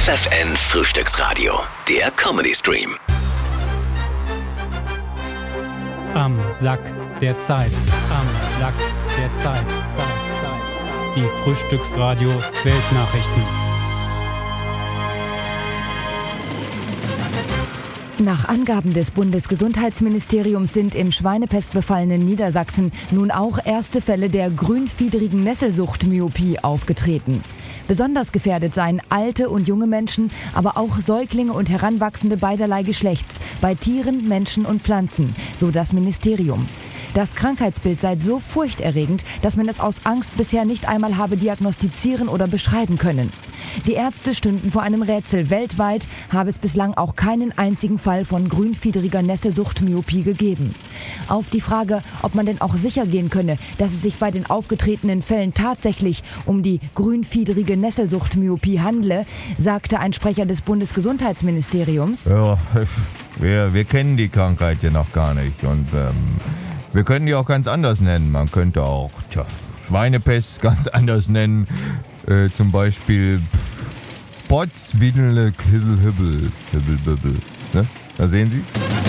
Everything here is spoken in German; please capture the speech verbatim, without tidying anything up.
F F N Frühstücksradio, der Comedy Stream. Am Sack der Zeit. Am Sack der Zeit. Zeit, Zeit. Die Frühstücksradio Weltnachrichten. Nach Angaben des Bundesgesundheitsministeriums sind im schweinepestbefallenen Niedersachsen nun auch erste Fälle der grünfiedrigen Nesselsucht-Myopie aufgetreten. Besonders gefährdet seien alte und junge Menschen, aber auch Säuglinge und Heranwachsende beiderlei Geschlechts, bei Tieren, Menschen und Pflanzen, so das Ministerium. Das Krankheitsbild sei so furchterregend, dass man es aus Angst bisher nicht einmal habe diagnostizieren oder beschreiben können. Die Ärzte stünden vor einem Rätsel. Weltweit habe es bislang auch keinen einzigen Fall von grünfiedriger Nesselsucht-Myopie gegeben. Auf die Frage, ob man denn auch sicher gehen könne, dass es sich bei den aufgetretenen Fällen tatsächlich um die grünfiedrige Nesselsucht-Myopie handle, sagte ein Sprecher des Bundesgesundheitsministeriums: Ja, wir, wir kennen die Krankheit ja noch gar nicht und ähm, wir können die auch ganz anders nennen. Man könnte auch tja, Schweinepest ganz anders nennen. Äh, zum Beispiel Potzwidele Kissel Hibbel. Hibbel, Bibbel. Ne? Da sehen Sie.